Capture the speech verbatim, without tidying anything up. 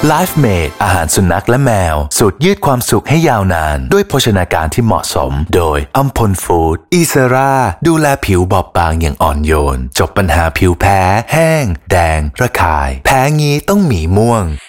Life Made อาหารสุนัขและแมวสูตรยืดความสุขให้ยาวนานด้วยโภชนาการที่เหมาะสมโดยอัมพลฟู้ดอีเซราดูแลผิวบอบบางอย่างอ่อนโยนจบปัญหาผิวแพ้แห้งแดงระคายแพ้งี้ต้องหมีม่วง